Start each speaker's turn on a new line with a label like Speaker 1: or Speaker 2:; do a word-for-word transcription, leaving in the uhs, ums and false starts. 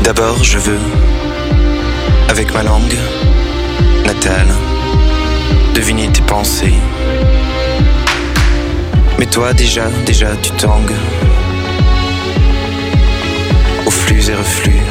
Speaker 1: D'abord je veux, avec ma langue natale, deviner tes pensées. Mais toi déjà, déjà tu tangues aux flux et reflux